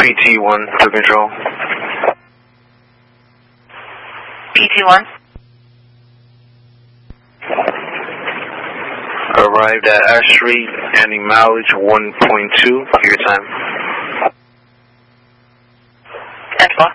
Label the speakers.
Speaker 1: PT1 to control.
Speaker 2: PT1.
Speaker 1: Arrived at Ash Street, ending mileage 1.2, your time.
Speaker 2: 10-4.